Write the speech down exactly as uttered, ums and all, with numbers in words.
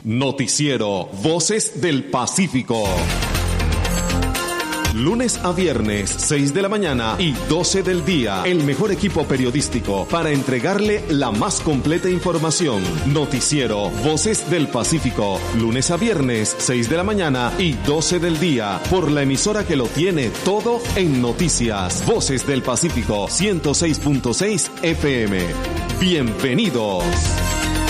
Noticiero Voces del Pacífico. Lunes a viernes, seis de la mañana y doce del día. El mejor equipo periodístico para entregarle la más completa información. Noticiero Voces del Pacífico. Lunes a viernes, seis de la mañana y doce del día. Por la emisora que lo tiene todo en noticias. Voces del Pacífico, ciento seis punto seis F M. Bienvenidos.